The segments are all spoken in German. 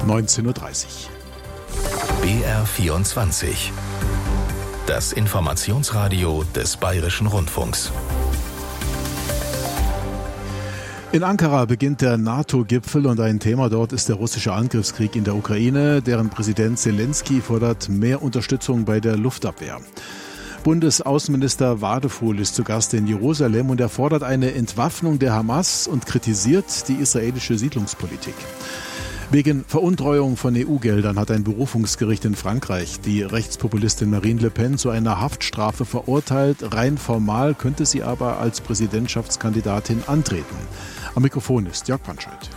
19:30 Uhr. BR24. Das Informationsradio des Bayerischen Rundfunks. In Ankara beginnt der NATO-Gipfel und ein Thema dort ist der russische Angriffskrieg in der Ukraine. Deren Präsident Zelensky fordert mehr Unterstützung bei der Luftabwehr. Bundesaußenminister Wadephul ist zu Gast in Jerusalem und er fordert eine Entwaffnung der Hamas und kritisiert die israelische Siedlungspolitik. Wegen Veruntreuung von EU-Geldern hat ein Berufungsgericht in Frankreich die Rechtspopulistin Marine Le Pen zu einer Haftstrafe verurteilt. Rein formal könnte sie aber als Präsidentschaftskandidatin antreten. Am Mikrofon ist Jörg Panscheit.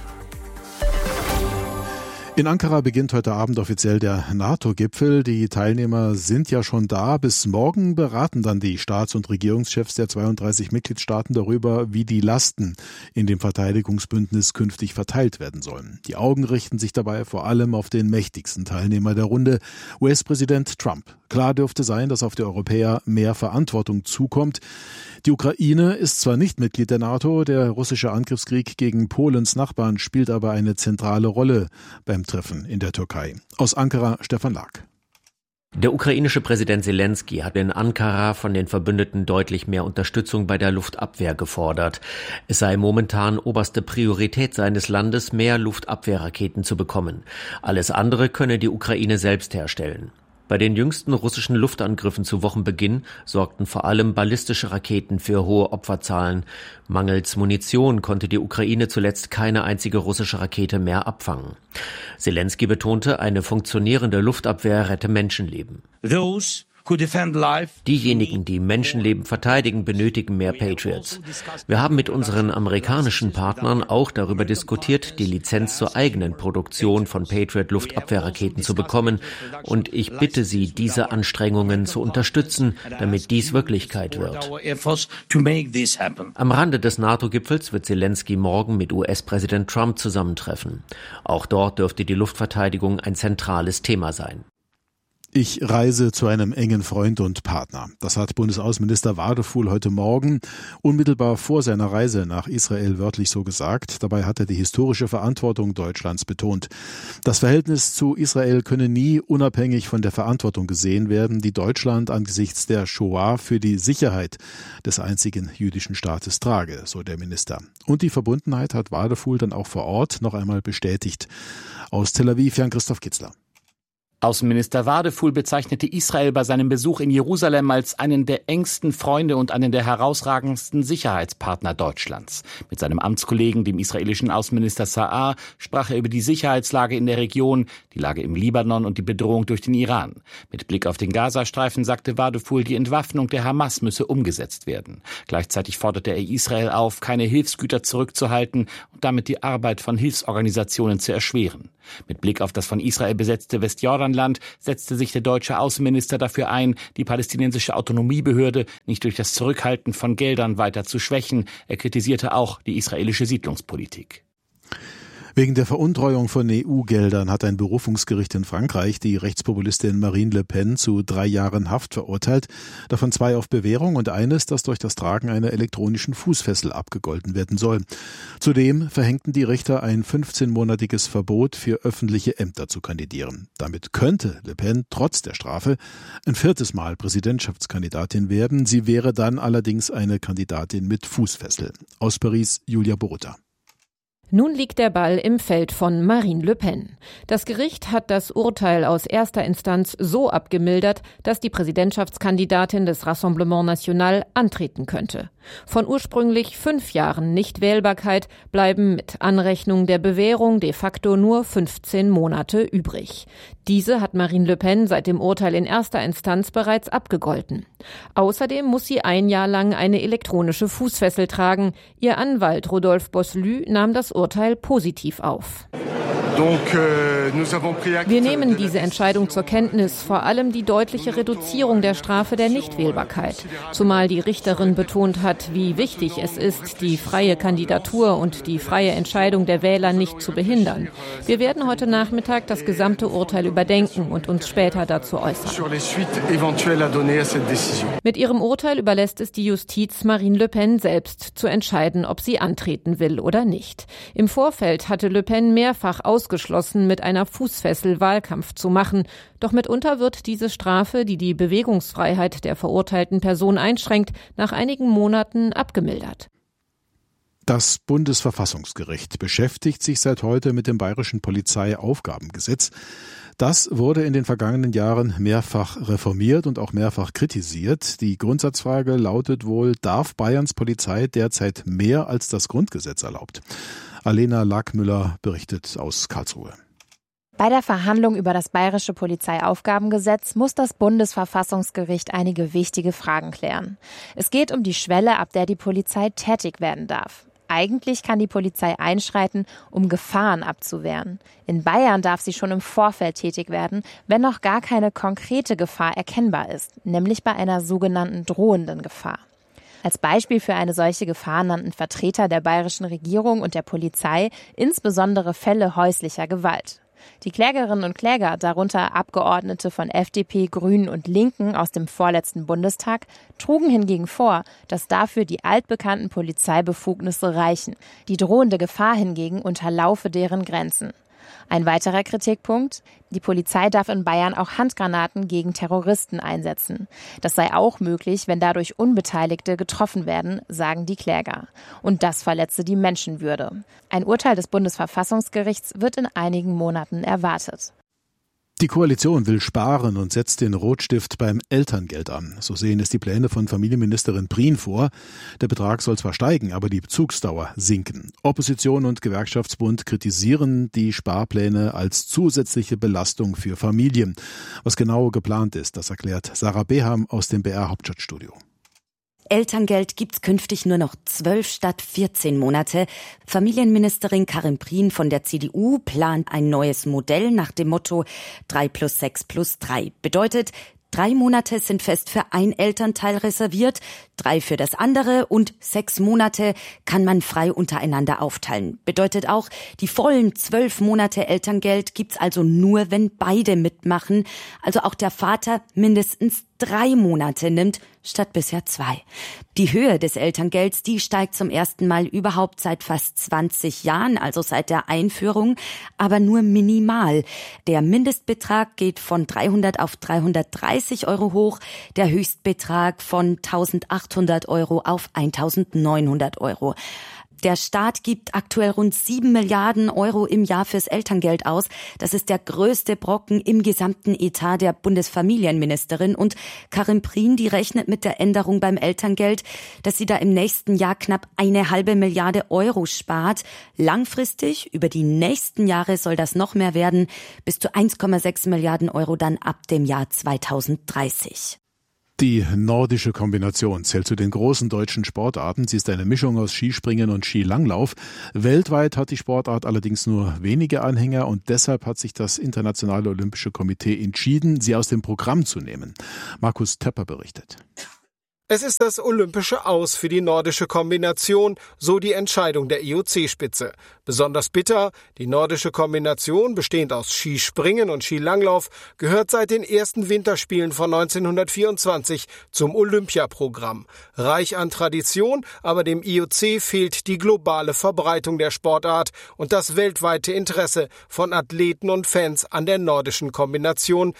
In Ankara beginnt heute Abend offiziell der NATO-Gipfel. Die Teilnehmer sind ja schon da. Bis morgen beraten dann die Staats- und Regierungschefs der 32 Mitgliedstaaten darüber, wie die Lasten in dem Verteidigungsbündnis künftig verteilt werden sollen. Die Augen richten sich dabei vor allem auf den mächtigsten Teilnehmer der Runde, US-Präsident Trump. Klar dürfte sein, dass auf die Europäer mehr Verantwortung zukommt. Die Ukraine ist zwar nicht Mitglied der NATO, der russische Angriffskrieg gegen Polens Nachbarn spielt aber eine zentrale Rolle beim Treffen in der Türkei. Aus Ankara Stefan Lag. Der ukrainische Präsident Zelensky hat in Ankara von den Verbündeten deutlich mehr Unterstützung bei der Luftabwehr gefordert. Es sei momentan oberste Priorität seines Landes, mehr Luftabwehrraketen zu bekommen. Alles andere könne die Ukraine selbst herstellen. Bei den jüngsten russischen Luftangriffen zu Wochenbeginn sorgten vor allem ballistische Raketen für hohe Opferzahlen. Mangels Munition konnte die Ukraine zuletzt keine einzige russische Rakete mehr abfangen. Zelensky betonte, eine funktionierende Luftabwehr rette Menschenleben. Diejenigen, die Menschenleben verteidigen, benötigen mehr Patriots. Wir haben mit unseren amerikanischen Partnern auch darüber diskutiert, die Lizenz zur eigenen Produktion von Patriot-Luftabwehrraketen zu bekommen. Und ich bitte Sie, diese Anstrengungen zu unterstützen, damit dies Wirklichkeit wird. Am Rande des NATO-Gipfels wird Zelensky morgen mit US-Präsident Trump zusammentreffen. Auch dort dürfte die Luftverteidigung ein zentrales Thema sein. Ich reise zu einem engen Freund und Partner. Das hat Bundesaußenminister Wadephul heute Morgen unmittelbar vor seiner Reise nach Israel wörtlich so gesagt. Dabei hat er die historische Verantwortung Deutschlands betont. Das Verhältnis zu Israel könne nie unabhängig von der Verantwortung gesehen werden, die Deutschland angesichts der Shoah für die Sicherheit des einzigen jüdischen Staates trage, so der Minister. Und die Verbundenheit hat Wadephul dann auch vor Ort noch einmal bestätigt. Aus Tel Aviv, Jan-Christoph Kitzler. Außenminister Wadephul bezeichnete Israel bei seinem Besuch in Jerusalem als einen der engsten Freunde und einen der herausragendsten Sicherheitspartner Deutschlands. Mit seinem Amtskollegen, dem israelischen Außenminister Sa'ar, sprach er über die Sicherheitslage in der Region, die Lage im Libanon und die Bedrohung durch den Iran. Mit Blick auf den Gazastreifen sagte Wadephul, die Entwaffnung der Hamas müsse umgesetzt werden. Gleichzeitig forderte er Israel auf, keine Hilfsgüter zurückzuhalten und damit die Arbeit von Hilfsorganisationen zu erschweren. Mit Blick auf das von Israel besetzte Westjordanland setzte sich der deutsche Außenminister dafür ein, die palästinensische Autonomiebehörde nicht durch das Zurückhalten von Geldern weiter zu schwächen. Er kritisierte auch die israelische Siedlungspolitik. Wegen der Veruntreuung von EU-Geldern hat ein Berufungsgericht in Frankreich die Rechtspopulistin Marine Le Pen zu 3 Jahren Haft verurteilt, davon 2 auf Bewährung und eines, das durch das Tragen einer elektronischen Fußfessel abgegolten werden soll. Zudem verhängten die Richter ein 15-monatiges Verbot für öffentliche Ämter zu kandidieren. Damit könnte Le Pen trotz der Strafe ein 4. Mal Präsidentschaftskandidatin werden. Sie wäre dann allerdings eine Kandidatin mit Fußfessel. Aus Paris, Julia Boruta. Nun liegt der Ball im Feld von Marine Le Pen. Das Gericht hat das Urteil aus erster Instanz so abgemildert, dass die Präsidentschaftskandidatin des Rassemblement National antreten könnte. Von ursprünglich 5 Jahren Nichtwählbarkeit bleiben mit Anrechnung der Bewährung de facto nur 15 Monate übrig. Diese hat Marine Le Pen seit dem Urteil in erster Instanz bereits abgegolten. Außerdem muss sie 1 Jahr lang eine elektronische Fußfessel tragen. Ihr Anwalt Rodolphe Bosselü nahm das Urteil positiv auf. Wir nehmen diese Entscheidung zur Kenntnis, vor allem die deutliche Reduzierung der Strafe der Nichtwählbarkeit. Zumal die Richterin betont hat, wie wichtig es ist, die freie Kandidatur und die freie Entscheidung der Wähler nicht zu behindern. Wir werden heute Nachmittag das gesamte Urteil überdenken und uns später dazu äußern. Mit ihrem Urteil überlässt es die Justiz Marine Le Pen selbst zu entscheiden, ob sie antreten will oder nicht. Im Vorfeld hatte Le Pen mehrfach ausgesprochen, ausgeschlossen, mit einer Fußfessel Wahlkampf zu machen. Doch mitunter wird diese Strafe, die die Bewegungsfreiheit der verurteilten Person einschränkt, nach einigen Monaten abgemildert. Das Bundesverfassungsgericht beschäftigt sich seit heute mit dem Bayerischen Polizeiaufgabengesetz. Das wurde in den vergangenen Jahren mehrfach reformiert und auch mehrfach kritisiert. Die Grundsatzfrage lautet wohl, darf Bayerns Polizei derzeit mehr als das Grundgesetz erlaubt? Alena Lackmüller berichtet aus Karlsruhe. Bei der Verhandlung über das Bayerische Polizeiaufgabengesetz muss das Bundesverfassungsgericht einige wichtige Fragen klären. Es geht um die Schwelle, ab der die Polizei tätig werden darf. Eigentlich kann die Polizei einschreiten, um Gefahren abzuwehren. In Bayern darf sie schon im Vorfeld tätig werden, wenn noch gar keine konkrete Gefahr erkennbar ist, nämlich bei einer sogenannten drohenden Gefahr. Als Beispiel für eine solche Gefahr nannten Vertreter der bayerischen Regierung und der Polizei insbesondere Fälle häuslicher Gewalt. Die Klägerinnen und Kläger, darunter Abgeordnete von FDP, Grünen und Linken aus dem vorletzten Bundestag, trugen hingegen vor, dass dafür die altbekannten Polizeibefugnisse reichen. Die drohende Gefahr hingegen unterlaufe deren Grenzen. Ein weiterer Kritikpunkt: Die Polizei darf in Bayern auch Handgranaten gegen Terroristen einsetzen. Das sei auch möglich, wenn dadurch Unbeteiligte getroffen werden, sagen die Kläger. Und das verletze die Menschenwürde. Ein Urteil des Bundesverfassungsgerichts wird in einigen Monaten erwartet. Die Koalition will sparen und setzt den Rotstift beim Elterngeld an. So sehen es die Pläne von Familienministerin Prien vor. Der Betrag soll zwar steigen, aber die Bezugsdauer sinken. Opposition und Gewerkschaftsbund kritisieren die Sparpläne als zusätzliche Belastung für Familien. Was genau geplant ist, das erklärt Sarah Beham aus dem BR Hauptstadtstudio. Elterngeld gibt's künftig nur noch 12 statt 14 Monate. Familienministerin Karin Prien von der CDU plant ein neues Modell nach dem Motto 3 + 6 + 3. Bedeutet, 3 Monate sind fest für ein Elternteil reserviert, 3 für das andere und 6 Monate kann man frei untereinander aufteilen. Bedeutet auch, die vollen 12 Monate Elterngeld gibt's also nur, wenn beide mitmachen. Also auch der Vater mindestens 3 Monate nimmt, statt bisher 2. Die Höhe des Elterngelds, die steigt zum ersten Mal überhaupt seit fast 20 Jahren, also seit der Einführung, aber nur minimal. Der Mindestbetrag geht von 300 auf 330 € hoch, der Höchstbetrag von 1.800 € auf 1.900 €. Der Staat gibt aktuell rund 7 Milliarden € im Jahr fürs Elterngeld aus. Das ist der größte Brocken im gesamten Etat der Bundesfamilienministerin. Und Karin Prien, die rechnet mit der Änderung beim Elterngeld, dass sie da im nächsten Jahr knapp 1,5 Milliarde € spart. Langfristig, über die nächsten Jahre soll das noch mehr werden, bis zu 1,6 Milliarden € dann ab dem Jahr 2030. Die nordische Kombination zählt zu den großen deutschen Sportarten. Sie ist eine Mischung aus Skispringen und Skilanglauf. Weltweit hat die Sportart allerdings nur wenige Anhänger und deshalb hat sich das Internationale Olympische Komitee entschieden, sie aus dem Programm zu nehmen. Markus Töpper berichtet. Es ist das olympische Aus für die nordische Kombination, so die Entscheidung der IOC-Spitze. Besonders bitter, die nordische Kombination, bestehend aus Skispringen und Skilanglauf, gehört seit den ersten Winterspielen von 1924 zum Olympiaprogramm. Reich an Tradition, aber dem IOC fehlt die globale Verbreitung der Sportart und das weltweite Interesse von Athleten und Fans an der nordischen Kombination.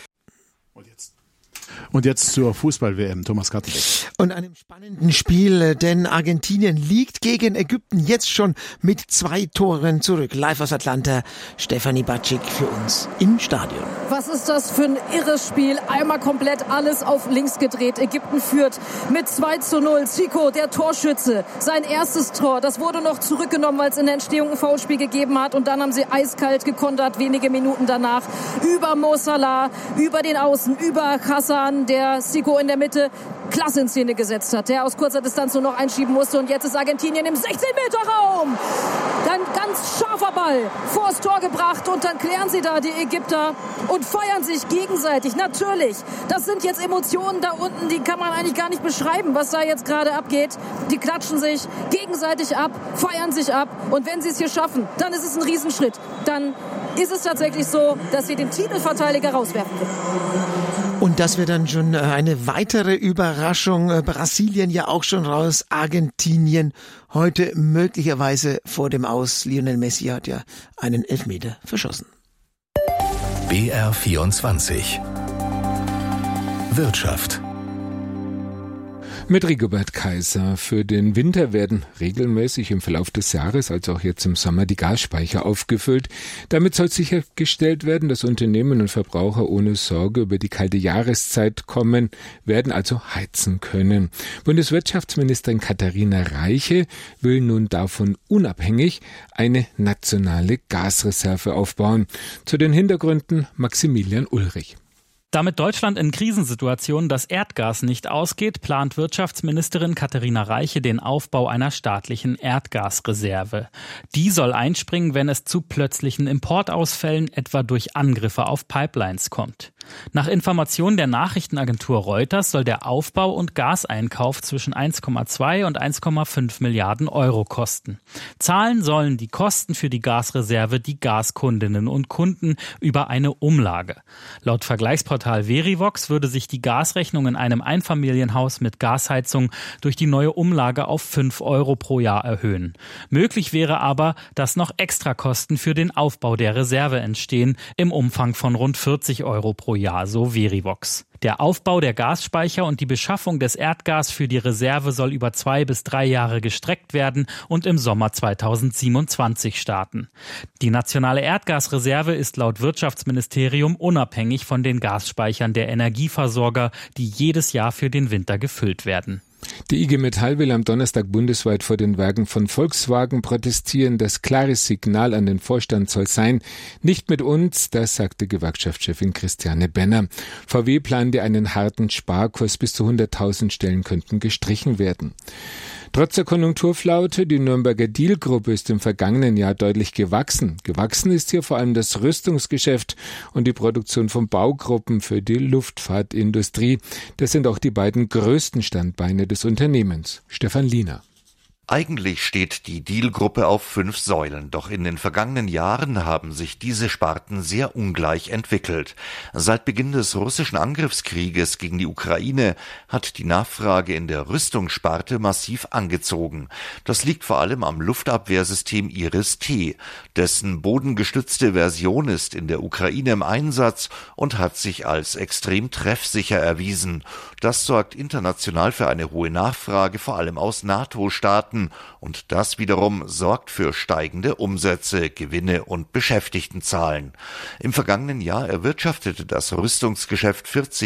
Und jetzt zur Fußball-WM, Thomas Kattebeck. Und einem spannenden Spiel, denn Argentinien liegt gegen Ägypten jetzt schon mit 2 Toren zurück. Live aus Atlanta, Stefanie Batschik für uns im Stadion. Was ist das für ein irres Spiel? Einmal komplett alles auf links gedreht. Ägypten führt mit 2:0. Zico, der Torschütze, sein erstes Tor. Das wurde noch zurückgenommen, weil es in der Entstehung ein Foulspiel gegeben hat. Und dann haben sie eiskalt gekontert, wenige Minuten danach. Über Mo Salah, über den Außen, über Hassan, der Zico in der Mitte klasse in Szene gesetzt hat, der aus kurzer Distanz nur noch einschieben musste. Und jetzt ist Argentinien im 16-Meter-Raum. Dann ganz scharfer Ball vors Tor gebracht und dann klären sie da die Ägypter. und feiern sich gegenseitig. Natürlich, das sind jetzt Emotionen da unten, die kann man eigentlich gar nicht beschreiben, was da jetzt gerade abgeht. Die klatschen sich gegenseitig ab, feiern sich ab und wenn sie es hier schaffen, dann ist es ein Riesenschritt. Dann ist es tatsächlich so, dass sie den Titelverteidiger rauswerfen können. Und das wäre dann schon eine weitere Überraschung. Brasilien ja auch schon raus, Argentinien heute möglicherweise vor dem Aus. Lionel Messi hat ja einen Elfmeter verschossen. BR24 Wirtschaft. Mit Rigobert Kaiser. Für den Winter werden regelmäßig im Verlauf des Jahres, also auch jetzt im Sommer, die Gasspeicher aufgefüllt. Damit soll sichergestellt werden, dass Unternehmen und Verbraucher ohne Sorge über die kalte Jahreszeit kommen, werden also heizen können. Bundeswirtschaftsministerin Katharina Reiche will nun davon unabhängig eine nationale Gasreserve aufbauen. Zu den Hintergründen Maximilian Ulrich. Damit Deutschland in Krisensituationen das Erdgas nicht ausgeht, plant Wirtschaftsministerin Katharina Reiche den Aufbau einer staatlichen Erdgasreserve. Die soll einspringen, wenn es zu plötzlichen Importausfällen, etwa durch Angriffe auf Pipelines kommt. Nach Informationen der Nachrichtenagentur Reuters soll der Aufbau und Gaseinkauf zwischen 1,2 und 1,5 Milliarden Euro kosten. Zahlen sollen die Kosten für die Gasreserve die Gaskundinnen und Kunden über eine Umlage. Laut Vergleichsportal Verivox würde sich die Gasrechnung in einem Einfamilienhaus mit Gasheizung durch die neue Umlage auf 5 Euro pro Jahr erhöhen. Möglich wäre aber, dass noch Extrakosten für den Aufbau der Reserve entstehen, im Umfang von rund 40 Euro pro Jahr, so Verivox. Der Aufbau der Gasspeicher und die Beschaffung des Erdgas für die Reserve soll über 2 bis 3 Jahre gestreckt werden und im Sommer 2027 starten. Die nationale Erdgasreserve ist laut Wirtschaftsministerium unabhängig von den Gasspeichern der Energieversorger, die jedes Jahr für den Winter gefüllt werden. Die IG Metall will am Donnerstag bundesweit vor den Werken von Volkswagen protestieren. Das klare Signal an den Vorstand soll sein, nicht mit uns, das sagte Gewerkschaftschefin Christiane Benner. VW plante einen harten Sparkurs, bis zu 100.000 Stellen könnten gestrichen werden. Trotz der Konjunkturflaute, die Nürnberger Diehl-Gruppe ist im vergangenen Jahr deutlich gewachsen. Gewachsen ist hier vor allem das Rüstungsgeschäft und die Produktion von Baugruppen für die Luftfahrtindustrie. Das sind auch die beiden größten Standbeine des Unternehmens. Stefan Liener. Eigentlich steht die Diehl-Gruppe auf 5 Säulen, doch in den vergangenen Jahren haben sich diese Sparten sehr ungleich entwickelt. Seit Beginn des russischen Angriffskrieges gegen die Ukraine hat die Nachfrage in der Rüstungssparte massiv angezogen. Das liegt vor allem am Luftabwehrsystem Iris-T. Dessen bodengestützte Version ist in der Ukraine im Einsatz und hat sich als extrem treffsicher erwiesen. Das sorgt international für eine hohe Nachfrage, vor allem aus NATO-Staaten. Und das wiederum sorgt für steigende Umsätze, Gewinne und Beschäftigtenzahlen. Im vergangenen Jahr erwirtschaftete das Rüstungsgeschäft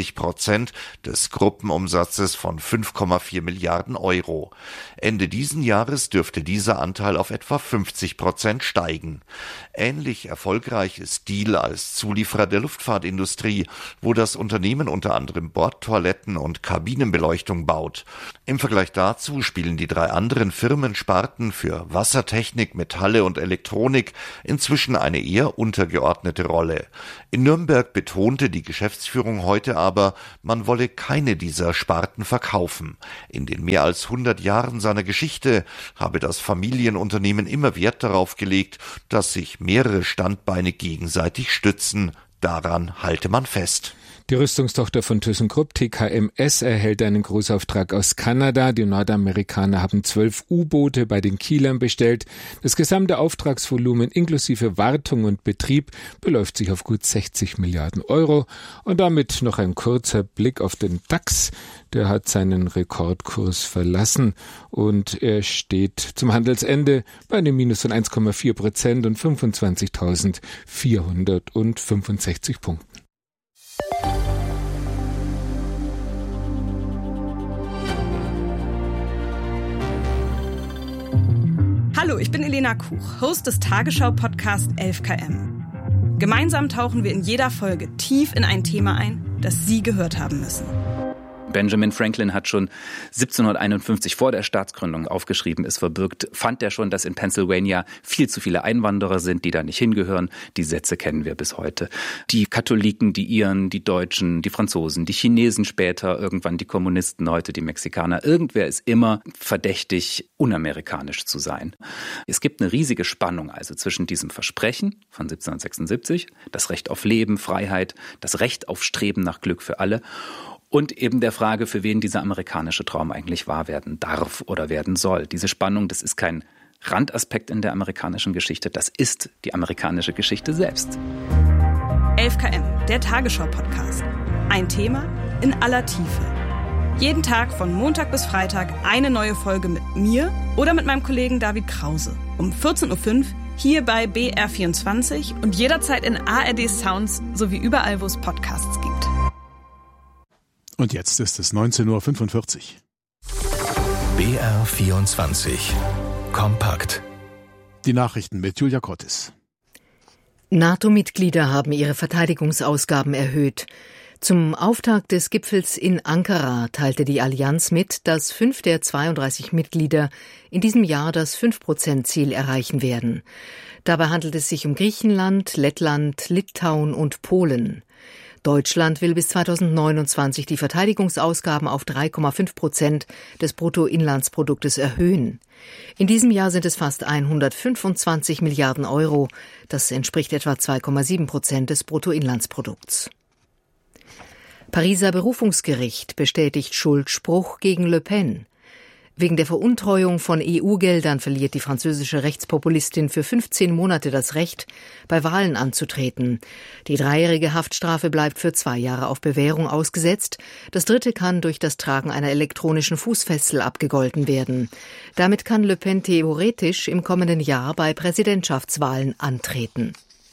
40% des Gruppenumsatzes von 5,4 Milliarden Euro. Ende diesen Jahres dürfte dieser Anteil auf etwa 50% steigen. Ähnlich erfolgreich ist Diehl als Zulieferer der Luftfahrtindustrie, wo das Unternehmen unter anderem Bordtoiletten und Kabinenbeleuchtung baut. Im Vergleich dazu spielen die 3 anderen Firmensparten für Wassertechnik, Metalle und Elektronik inzwischen eine eher untergeordnete Rolle. In Nürnberg betonte die Geschäftsführung heute aber, man wolle keine dieser Sparten verkaufen. In den mehr als 100 Jahren seiner Geschichte habe das Familienunternehmen immer Wert darauf gelegt, dass sich mehrere Standbeine gegenseitig stützen. Daran halte man fest. Die Rüstungstochter von ThyssenKrupp, TKMS, erhält einen Großauftrag aus Kanada. Die Nordamerikaner haben 12 U-Boote bei den Kielern bestellt. Das gesamte Auftragsvolumen inklusive Wartung und Betrieb beläuft sich auf gut 60 Milliarden Euro. Und damit noch ein kurzer Blick auf den DAX. Der hat seinen Rekordkurs verlassen und er steht zum Handelsende bei einem Minus von 1,4% und 25.465 Punkten. Hallo, ich bin Elena Kuch, Host des Tagesschau-Podcasts 11KM. Gemeinsam tauchen wir in jeder Folge tief in ein Thema ein, das Sie gehört haben müssen. Benjamin Franklin hat schon 1751 vor der Staatsgründung aufgeschrieben, es verbirgt, fand er schon, dass in Pennsylvania viel zu viele Einwanderer sind, die da nicht hingehören. Die Sätze kennen wir bis heute. Die Katholiken, die Iren, die Deutschen, die Franzosen, die Chinesen später, irgendwann die Kommunisten, heute die Mexikaner. Irgendwer ist immer verdächtig, unamerikanisch zu sein. Es gibt eine riesige Spannung also zwischen diesem Versprechen von 1776, das Recht auf Leben, Freiheit, das Recht auf Streben nach Glück für alle, und eben der Frage, für wen dieser amerikanische Traum eigentlich wahr werden darf oder werden soll. Diese Spannung, das ist kein Randaspekt in der amerikanischen Geschichte, das ist die amerikanische Geschichte selbst. 11 km, der Tagesschau-Podcast. Ein Thema in aller Tiefe. Jeden Tag von Montag bis Freitag eine neue Folge mit mir oder mit meinem Kollegen David Krause. Um 14.05 Uhr hier bei BR24 und jederzeit in ARD Sounds sowie überall, wo es Podcasts gibt. Und jetzt ist es 19.45 Uhr. BR24 Kompakt. Die Nachrichten mit Julia Cortis. NATO-Mitglieder haben ihre Verteidigungsausgaben erhöht. Zum Auftakt des Gipfels in Ankara teilte die Allianz mit, dass 5 der 32 Mitglieder in diesem Jahr das 5%-Ziel erreichen werden. Dabei handelt es sich um Griechenland, Lettland, Litauen und Polen. Deutschland will bis 2029 die Verteidigungsausgaben auf 3,5% des Bruttoinlandsproduktes erhöhen. In diesem Jahr sind es fast 125 Milliarden Euro. Das entspricht etwa 2,7% des Bruttoinlandsprodukts. Pariser Berufungsgericht bestätigt Schuldspruch gegen Le Pen. Wegen der Veruntreuung von EU-Geldern verliert die französische Rechtspopulistin für 15 Monate das Recht, bei Wahlen anzutreten. Die 3-jährige Haftstrafe bleibt für 2 Jahre auf Bewährung ausgesetzt. Das 3. kann durch das Tragen einer elektronischen Fußfessel abgegolten werden. Damit kann Le Pen theoretisch im kommenden Jahr bei Präsidentschaftswahlen antreten.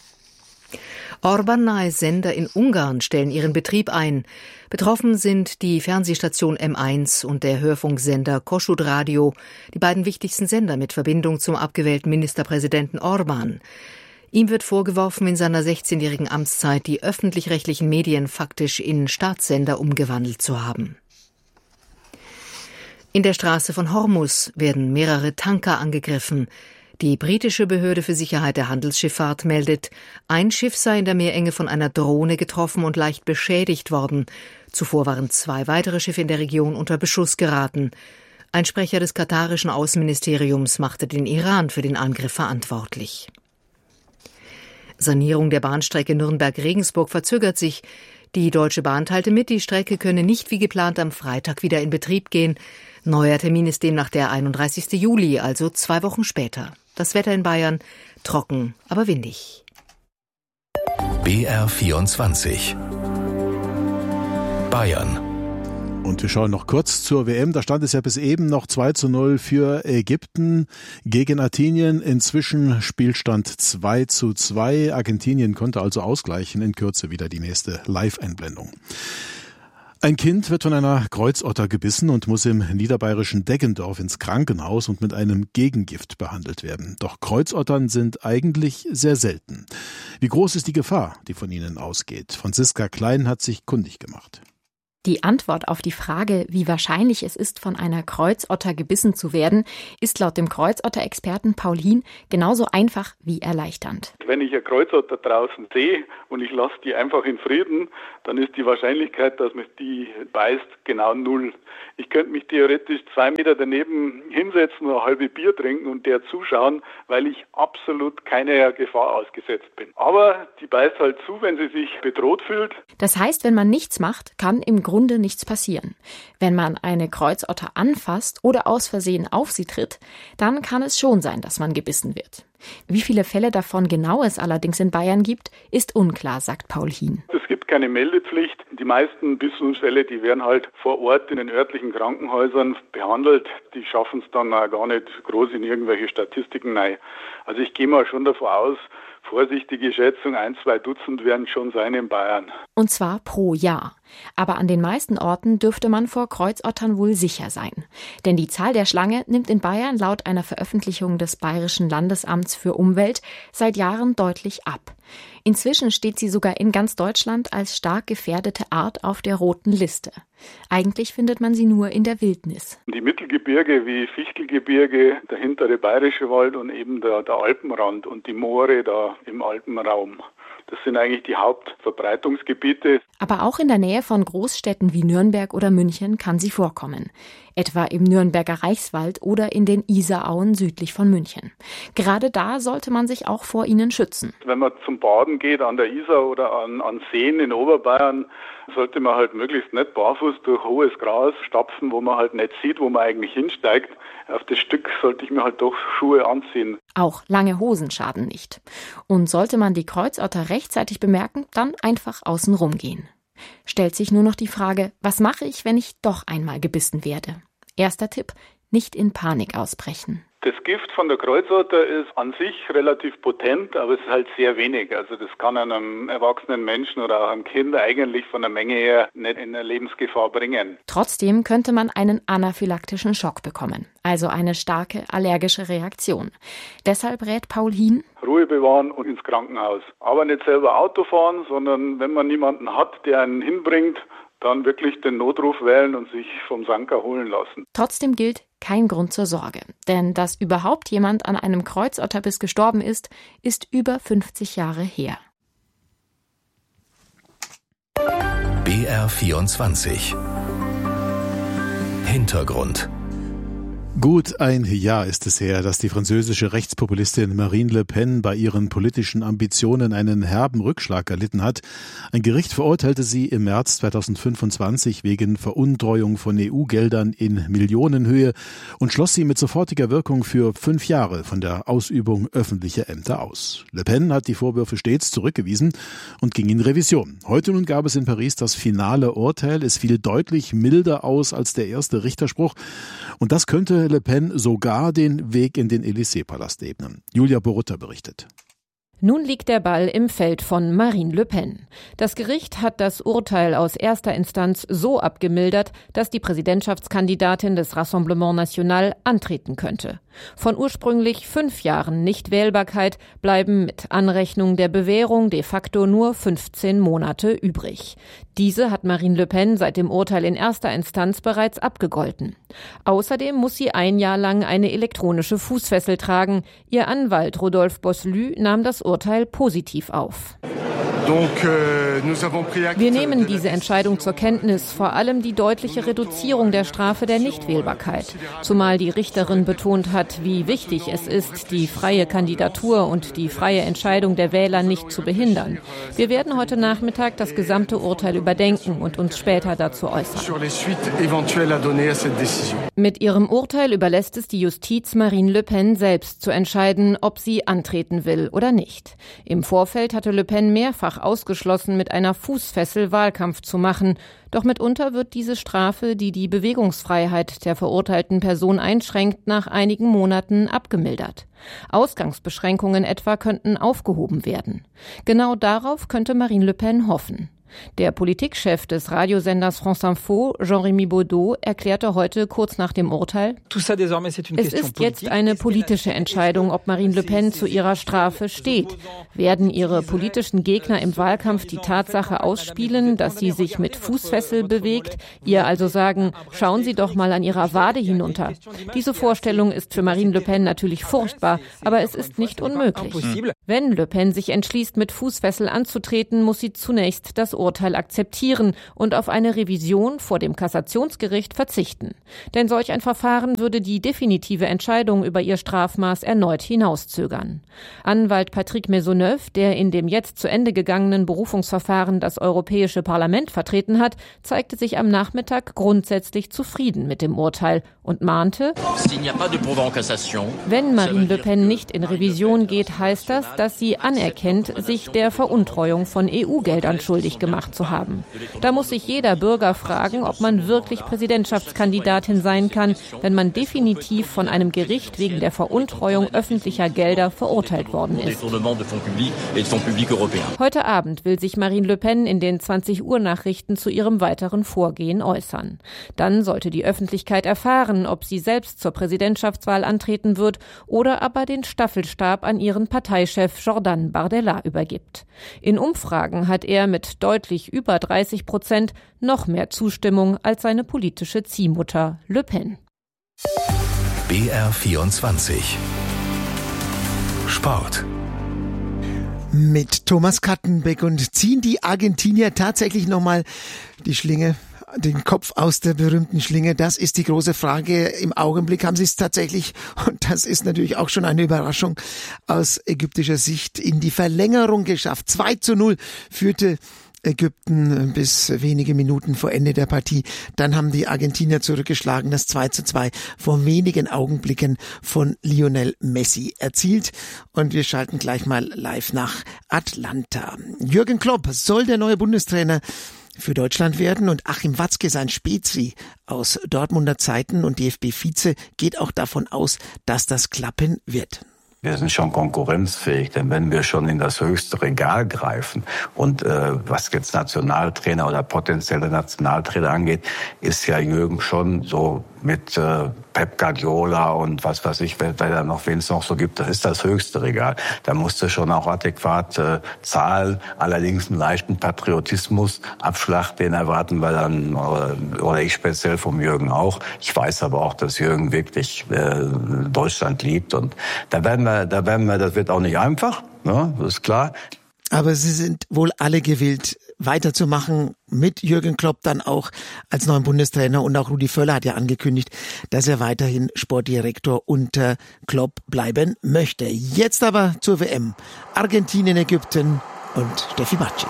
Orban-nahe Sender in Ungarn stellen ihren Betrieb ein. Betroffen sind die Fernsehstation M1 und der Hörfunksender Kossuth Radio, die beiden wichtigsten Sender mit Verbindung zum abgewählten Ministerpräsidenten Orban. Ihm wird vorgeworfen, in seiner 16-jährigen Amtszeit die öffentlich-rechtlichen Medien faktisch in Staatssender umgewandelt zu haben. In der Straße von Hormuz werden mehrere Tanker angegriffen. Die britische Behörde für Sicherheit der Handelsschifffahrt meldet, ein Schiff sei in der Meerenge von einer Drohne getroffen und leicht beschädigt worden. Zuvor waren 2 weitere Schiffe in der Region unter Beschuss geraten. Ein Sprecher des katarischen Außenministeriums machte den Iran für den Angriff verantwortlich. Sanierung der Bahnstrecke Nürnberg-Regensburg verzögert sich. Die Deutsche Bahn teilte mit, die Strecke könne nicht wie geplant am Freitag wieder in Betrieb gehen. Neuer Termin ist demnach der 31. Juli, also 2 Wochen später. Das Wetter in Bayern trocken, aber windig. BR24 Bayern. Und wir schauen noch kurz zur WM. Da stand es ja bis eben noch 2:0 für Ägypten gegen Argentinien. Inzwischen Spielstand 2:2. Argentinien konnte also ausgleichen. In Kürze wieder die nächste Live-Einblendung. Ein Kind wird von einer Kreuzotter gebissen und muss im niederbayerischen Deggendorf ins Krankenhaus und mit einem Gegengift behandelt werden. Doch Kreuzottern sind eigentlich sehr selten. Wie groß ist die Gefahr, die von ihnen ausgeht? Franziska Klein hat sich kundig gemacht. Die Antwort auf die Frage, wie wahrscheinlich es ist, von einer Kreuzotter gebissen zu werden, ist laut dem Kreuzotter-Experten Paul Hien genauso einfach wie erleichternd. Wenn ich eine Kreuzotter draußen sehe und ich lasse die einfach in Frieden, dann ist die Wahrscheinlichkeit, dass mich die beißt, genau 0. Ich könnte mich theoretisch 2 Meter daneben hinsetzen, ein halbes Bier trinken und der zuschauen, weil ich absolut keiner Gefahr ausgesetzt bin. Aber die beißt halt zu, wenn sie sich bedroht fühlt. Das heißt, wenn man nichts macht, kann im Grunde nichts passieren. Wenn man eine Kreuzotter anfasst oder aus Versehen auf sie tritt, dann kann es schon sein, dass man gebissen wird. Wie viele Fälle davon genau es allerdings in Bayern gibt, ist unklar, sagt Paul Hien. Es gibt keine Meldepflicht. Die meisten Bissensfälle, die werden halt vor Ort in den örtlichen Krankenhäusern behandelt. Die schaffen es dann auch gar nicht groß in irgendwelche Statistiken rein. Also ich gehe mal schon davon aus, vorsichtige Schätzung, 1-2 Dutzend werden schon sein in Bayern. Und zwar pro Jahr. Aber an den meisten Orten dürfte man vor Kreuzottern wohl sicher sein. Denn die Zahl der Schlange nimmt in Bayern laut einer Veröffentlichung des Bayerischen Landesamts für Umwelt seit Jahren deutlich ab. Inzwischen steht sie sogar in ganz Deutschland als stark gefährdete Art auf der roten Liste. Eigentlich findet man sie nur in der Wildnis. Die Mittelgebirge wie Fichtelgebirge, der hintere Bayerische Wald und eben der Alpenrand und die Moore da im Alpenraum. Das sind eigentlich die Hauptverbreitungsgebiete. Aber auch in der Nähe von Großstädten wie Nürnberg oder München kann sie vorkommen. Etwa im Nürnberger Reichswald oder in den Isarauen südlich von München. Gerade da sollte man sich auch vor ihnen schützen. Wenn man zum Baden geht an der Isar oder an Seen in Oberbayern, sollte man halt möglichst nicht barfuß durch hohes Gras stapfen, wo man halt nicht sieht, wo man eigentlich hinsteigt. Auf das Stück sollte ich mir halt doch Schuhe anziehen. Auch lange Hosen schaden nicht. Und sollte man die Kreuzotter rechtzeitig bemerken, dann einfach außen rumgehen. Stellt sich nur noch die Frage, was mache ich, wenn ich doch einmal gebissen werde? Erster Tipp, nicht in Panik ausbrechen. Das Gift von der Kreuzotter ist an sich relativ potent, aber es ist halt sehr wenig. Also das kann einem erwachsenen Menschen oder auch einem Kind eigentlich von der Menge her nicht in eine Lebensgefahr bringen. Trotzdem könnte man einen anaphylaktischen Schock bekommen, also eine starke allergische Reaktion. Deshalb rät Paul Hien: Ruhe bewahren und ins Krankenhaus. Aber nicht selber Auto fahren, sondern wenn man niemanden hat, der einen hinbringt, dann wirklich den Notruf wählen und sich vom Sanker holen lassen. Trotzdem gilt, kein Grund zur Sorge. Denn dass überhaupt jemand an einem Kreuzotterbiss gestorben ist, ist über 50 Jahre her. BR24 Hintergrund. Gut ein Jahr ist es her, dass die französische Rechtspopulistin Marine Le Pen bei ihren politischen Ambitionen einen herben Rückschlag erlitten hat. Ein Gericht verurteilte sie im März 2025 wegen Veruntreuung von EU-Geldern in Millionenhöhe und schloss sie mit sofortiger Wirkung für 5 Jahre von der Ausübung öffentlicher Ämter aus. Le Pen hat die Vorwürfe stets zurückgewiesen und ging in Revision. Heute nun gab es in Paris das finale Urteil. Es fiel deutlich milder aus als der erste Richterspruch und das könnte Le Pen sogar den Weg in den Élysée-Palast ebnen. Julia Borutta berichtet. Nun liegt der Ball im Feld von Marine Le Pen. Das Gericht hat das Urteil aus erster Instanz so abgemildert, dass die Präsidentschaftskandidatin des Rassemblement National antreten könnte. Von ursprünglich 5 Jahren Nichtwählbarkeit bleiben mit Anrechnung der Bewährung de facto nur 15 Monate übrig. Diese hat Marine Le Pen seit dem Urteil in erster Instanz bereits abgegolten. Außerdem muss sie 1 Jahr lang eine elektronische Fußfessel tragen. Ihr Anwalt Rodolphe Bosselü nahm das Urteil positiv auf. Wir nehmen diese Entscheidung zur Kenntnis, vor allem die deutliche Reduzierung der Strafe der Nichtwählbarkeit. Zumal die Richterin betont hat, wie wichtig es ist, die freie Kandidatur und die freie Entscheidung der Wähler nicht zu behindern. Wir werden heute Nachmittag das gesamte Urteil überdenken und uns später dazu äußern. Mit ihrem Urteil überlässt es die Justiz Marine Le Pen selbst zu entscheiden, ob sie antreten will oder nicht. Im Vorfeld hatte Le Pen mehrfach ausgeschlossen, mit einer Fußfessel Wahlkampf zu machen. Doch mitunter wird diese Strafe, die die Bewegungsfreiheit der verurteilten Person einschränkt, nach einigen Monaten abgemildert. Ausgangsbeschränkungen etwa könnten aufgehoben werden. Genau darauf könnte Marine Le Pen hoffen. Der Politikchef des Radiosenders France Info, Jean-Rémy Baudot, erklärte heute kurz nach dem Urteil: Es ist jetzt eine politische Entscheidung, ob Marine Le Pen zu ihrer Strafe steht. Werden ihre politischen Gegner im Wahlkampf die Tatsache ausspielen, dass sie sich mit Fußfessel bewegt, ihr also sagen, schauen Sie doch mal an ihrer Wade hinunter. Diese Vorstellung ist für Marine Le Pen natürlich furchtbar, aber es ist nicht unmöglich. Wenn Le Pen sich entschließt, mit Fußfessel anzutreten, muss sie zunächst das Urteil akzeptieren und auf eine Revision vor dem Kassationsgericht verzichten. Denn solch ein Verfahren würde die definitive Entscheidung über ihr Strafmaß erneut hinauszögern. Anwalt Patrick Maisonneuve, der in dem jetzt zu Ende gegangenen Berufungsverfahren das Europäische Parlament vertreten hat, zeigte sich am Nachmittag grundsätzlich zufrieden mit dem Urteil und mahnte: Wenn Marine Le Pen nicht in Revision geht, heißt das, dass sie anerkennt, sich der Veruntreuung von EU-Geldern schuldig gemacht gemacht zu haben. Da muss sich jeder Bürger fragen, ob man wirklich Präsidentschaftskandidatin sein kann, wenn man definitiv von einem Gericht wegen der Veruntreuung öffentlicher Gelder verurteilt worden ist. Heute Abend will sich Marine Le Pen in den 20-Uhr-Nachrichten zu ihrem weiteren Vorgehen äußern. Dann sollte die Öffentlichkeit erfahren, ob sie selbst zur Präsidentschaftswahl antreten wird oder aber den Staffelstab an ihren Parteichef Jordan Bardella übergibt. In Umfragen hat er mit deutlich über 30% noch mehr Zustimmung als seine politische Ziehmutter Le Pen. BR24 Sport. Mit Thomas Kattenbeck und ziehen die Argentinier tatsächlich nochmal die Schlinge, den Kopf aus der berühmten Schlinge? Das ist die große Frage. Im Augenblick haben sie es tatsächlich, und das ist natürlich auch schon eine Überraschung aus ägyptischer Sicht, in die Verlängerung geschafft. 2:0 führte Ägypten bis wenige Minuten vor Ende der Partie. Dann haben die Argentinier zurückgeschlagen, das 2:2 vor wenigen Augenblicken von Lionel Messi erzielt. Und wir schalten gleich mal live nach Atlanta. Jürgen Klopp soll der neue Bundestrainer für Deutschland werden und Achim Watzke, sein Spezi aus Dortmunder Zeiten und DFB-Vize, geht auch davon aus, dass das klappen wird. Wir sind schon konkurrenzfähig, denn wenn wir schon in das höchste Regal greifen und was jetzt Nationaltrainer oder potenzielle Nationaltrainer angeht, ist ja Jürgen schon so mit Pep Guardiola und was weiß ich, wen es noch so gibt, das ist das höchste Regal. Da musst du schon auch adäquat zahlen, allerdings einen leichten Patriotismus, Abschlag, den erwarten wir dann, oder ich speziell vom Jürgen auch. Ich weiß aber auch, dass Jürgen wirklich Deutschland liebt und da werden wir, das wird auch nicht einfach, ne, das ist klar. Aber sie sind wohl alle gewillt, weiterzumachen mit Jürgen Klopp dann auch als neuen Bundestrainer, und auch Rudi Völler hat ja angekündigt, dass er weiterhin Sportdirektor unter Klopp bleiben möchte. Jetzt aber zur WM. Argentinien, Ägypten und Steffi Matschik.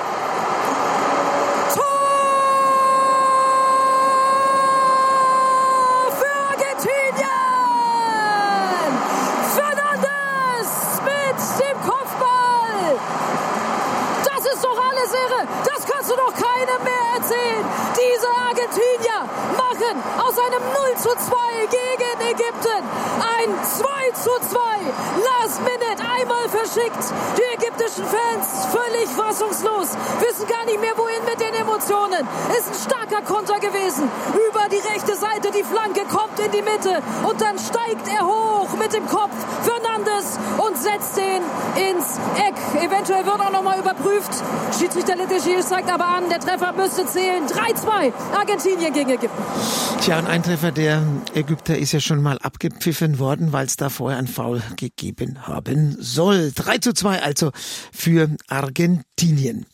Aus einem 0:2 gegen Ägypten ein 2:2. Last minute, einmal verschickt. Die ägyptischen Fans völlig fassungslos, wissen gar nicht mehr wohin mit den Emotionen. Ist ein starker Konter gewesen. Über die rechte Seite, die Flanke kommt in die Mitte und dann steigt er hoch mit dem Kopf. Fernandes und setzt den ins Eck. Eventuell wird auch nochmal überprüft. Schiedsrichter Letizia zeigt aber an, der Treffer müsste zählen. 3:2 Argentinien gegen Ägypten. Tja, und ein Treffer der Ägypter ist ja schon mal abgepfiffen worden, weil es da vorher ein Foul gegeben haben soll. 3:2 also für Argentinien.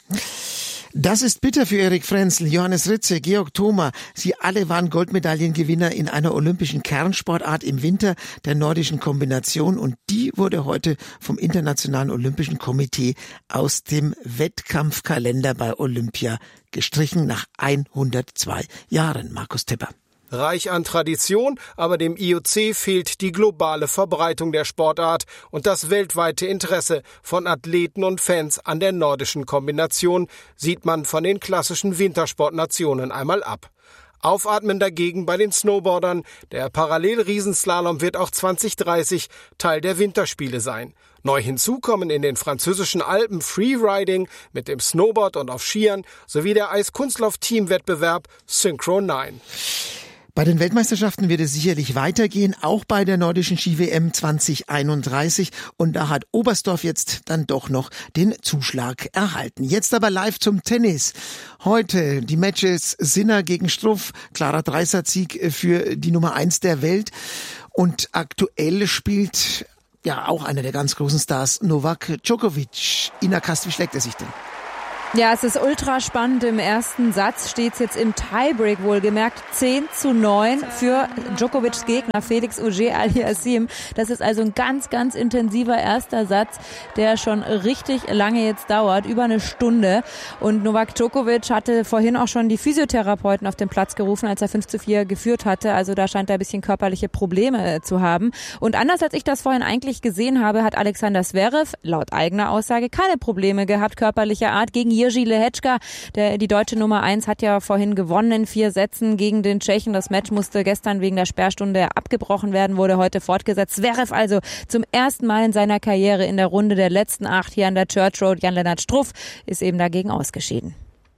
Das ist bitter für Erik Frenzel, Johannes Ritze, Georg Thoma. Sie alle waren Goldmedaillengewinner in einer olympischen Kernsportart im Winter der nordischen Kombination, und die wurde heute vom Internationalen Olympischen Komitee aus dem Wettkampfkalender bei Olympia gestrichen nach 102 Jahren. Markus Tepper. Reich an Tradition, aber dem IOC fehlt die globale Verbreitung der Sportart und das weltweite Interesse von Athleten und Fans an der nordischen Kombination sieht man von den klassischen Wintersportnationen einmal ab. Aufatmen dagegen bei den Snowboardern. Der Parallelriesenslalom wird auch 2030 Teil der Winterspiele sein. Neu hinzu kommen in den französischen Alpen Freeriding mit dem Snowboard und auf Skiern sowie der Eiskunstlauf-Teamwettbewerb Synchro 9. Bei den Weltmeisterschaften wird es sicherlich weitergehen, auch bei der nordischen Ski-WM 2031. Und da hat Oberstdorf jetzt dann doch noch den Zuschlag erhalten. Jetzt aber live zum Tennis. Heute die Matches Sinner gegen Struff, klarer Dreisatz-Sieg für die Nummer 1 der Welt. Und aktuell spielt ja auch einer der ganz großen Stars, Novak Djokovic. Ina Kast, wie schlägt er sich denn? Ja, es ist ultra spannend. Im ersten Satz steht es jetzt im Tiebreak, wohlgemerkt 10:9 für Djokovics Gegner Felix Auger-Aliassime. Das ist also ein ganz, ganz intensiver erster Satz, der schon richtig lange jetzt dauert, über eine Stunde. Und Novak Djokovic hatte vorhin auch schon die Physiotherapeuten auf den Platz gerufen, als er 5:4 geführt hatte. Also da scheint er ein bisschen körperliche Probleme zu haben. Und anders als ich das vorhin eigentlich gesehen habe, hat Alexander Zverev laut eigener Aussage keine Probleme gehabt, körperlicher Art. Gegen Jiří Lehečka, die deutsche Nummer 1, hat ja vorhin gewonnen in 4 Sätzen gegen den Tschechen. Das Match musste gestern wegen der Sperrstunde abgebrochen werden, wurde heute fortgesetzt. Zverev also zum ersten Mal in seiner Karriere in der Runde der letzten 8 hier an der Church Road. Jan-Lennart Struff ist eben dagegen ausgeschieden.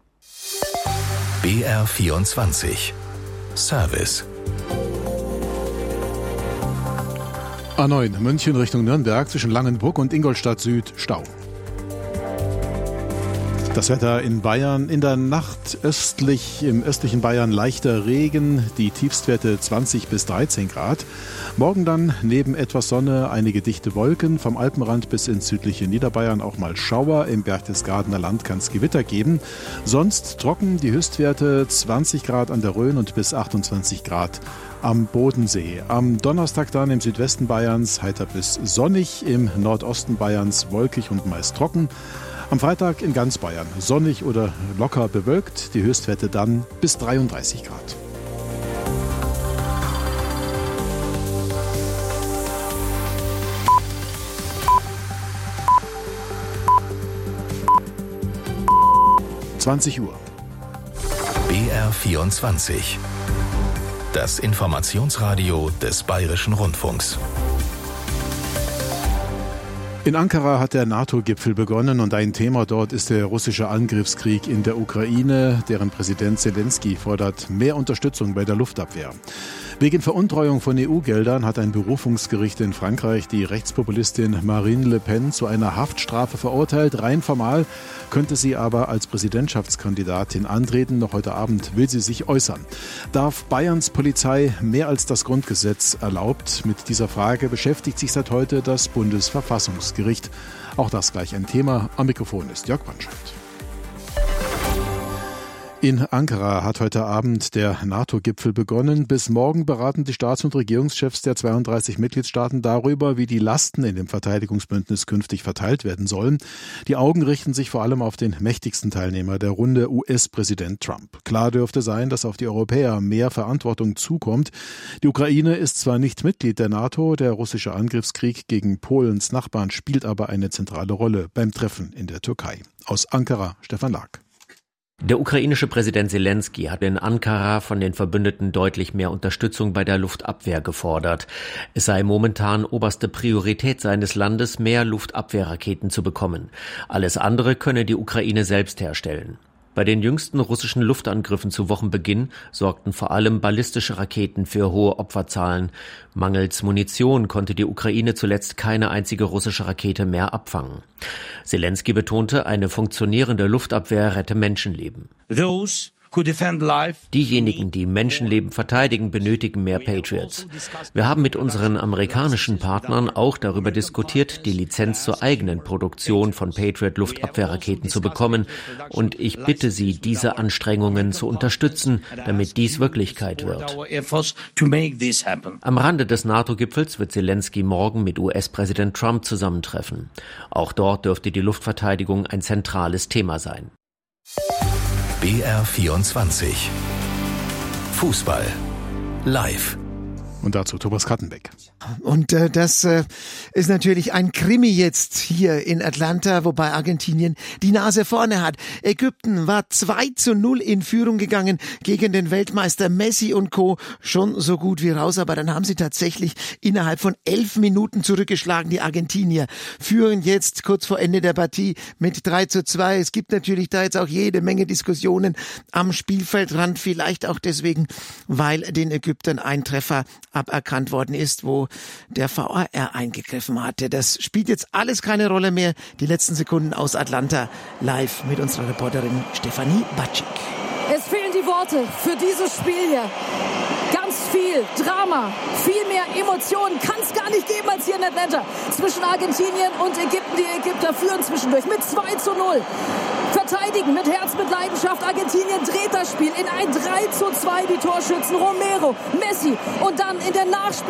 BR24 Service. A9 München Richtung Nürnberg zwischen Langenbrück und Ingolstadt Süd Stau. Das Wetter in Bayern, in der Nacht im östlichen Bayern leichter Regen, die Tiefstwerte 20 bis 13 Grad. Morgen dann neben etwas Sonne einige dichte Wolken, vom Alpenrand bis ins südliche Niederbayern auch mal Schauer. Im Berchtesgadener Land kann es Gewitter geben. Sonst trocken, die Höchstwerte 20 Grad an der Rhön und bis 28 Grad am Bodensee. Am Donnerstag dann im Südwesten Bayerns heiter bis sonnig, im Nordosten Bayerns wolkig und meist trocken. Am Freitag in ganz Bayern sonnig oder locker bewölkt, die Höchstwerte dann bis 33 Grad. (20 Uhr). BR24. Das Informationsradio des Bayerischen Rundfunks. In Ankara hat der NATO-Gipfel begonnen und ein Thema dort ist der russische Angriffskrieg in der Ukraine. Deren Präsident Zelensky fordert mehr Unterstützung bei der Luftabwehr. Wegen Veruntreuung von EU-Geldern hat ein Berufungsgericht in Frankreich die Rechtspopulistin Marine Le Pen zu einer Haftstrafe verurteilt. Rein formal könnte sie aber als Präsidentschaftskandidatin antreten. Noch heute Abend will sie sich äußern. Darf Bayerns Polizei mehr als das Grundgesetz erlaubt? Mit dieser Frage beschäftigt sich seit heute das Bundesverfassungsgericht. Auch das gleich ein Thema. Am Mikrofon ist Jörg Brandscheidt. In Ankara hat heute Abend der NATO-Gipfel begonnen. Bis morgen beraten die Staats- und Regierungschefs der 32 Mitgliedstaaten darüber, wie die Lasten in dem Verteidigungsbündnis künftig verteilt werden sollen. Die Augen richten sich vor allem auf den mächtigsten Teilnehmer der Runde, US-Präsident Trump. Klar dürfte sein, dass auf die Europäer mehr Verantwortung zukommt. Die Ukraine ist zwar nicht Mitglied der NATO, der russische Angriffskrieg gegen Polens Nachbarn spielt aber eine zentrale Rolle beim Treffen in der Türkei. Aus Ankara, Stefan Lag. Der ukrainische Präsident Zelensky hat in Ankara von den Verbündeten deutlich mehr Unterstützung bei der Luftabwehr gefordert. Es sei momentan oberste Priorität seines Landes, mehr Luftabwehrraketen zu bekommen. Alles andere könne die Ukraine selbst herstellen. Bei den jüngsten russischen Luftangriffen zu Wochenbeginn sorgten vor allem ballistische Raketen für hohe Opferzahlen. Mangels Munition konnte die Ukraine zuletzt keine einzige russische Rakete mehr abfangen. Zelensky betonte, eine funktionierende Luftabwehr rette Menschenleben. Diejenigen, die Menschenleben verteidigen, benötigen mehr Patriots. Wir haben mit unseren amerikanischen Partnern auch darüber diskutiert, die Lizenz zur eigenen Produktion von Patriot-Luftabwehrraketen zu bekommen. Und ich bitte Sie, diese Anstrengungen zu unterstützen, damit dies Wirklichkeit wird. Am Rande des NATO-Gipfels wird Zelensky morgen mit US-Präsident Trump zusammentreffen. Auch dort dürfte die Luftverteidigung ein zentrales Thema sein. BR24 Fußball live. Und dazu Thomas Kattenbeck. Und das ist natürlich ein Krimi jetzt hier in Atlanta, wobei Argentinien die Nase vorne hat. Ägypten war 2:0 in Führung gegangen gegen den Weltmeister Messi und Co. Schon so gut wie raus, aber dann haben sie tatsächlich innerhalb von 11 Minuten zurückgeschlagen. Die Argentinier führen jetzt kurz vor Ende der Partie mit 3:2. Es gibt natürlich da jetzt auch jede Menge Diskussionen am Spielfeldrand, vielleicht auch deswegen, weil den Ägyptern ein Treffer aberkannt worden ist, wo der VAR eingegriffen hatte. Das spielt jetzt alles keine Rolle mehr. Die letzten Sekunden aus Atlanta live mit unserer Reporterin Stefanie Batschik. Es fehlen die Worte für dieses Spiel hier. Ganz viel Drama, viel mehr Emotionen kann es gar nicht geben als hier in Atlanta. Zwischen Argentinien und Ägypten. Die Ägypter führen zwischendurch mit 2:0. Verteidigen mit Herz, mit Leidenschaft. Argentinien dreht das Spiel in ein 3:2. Die Torschützen Romero, Messi und dann in der Nachspiel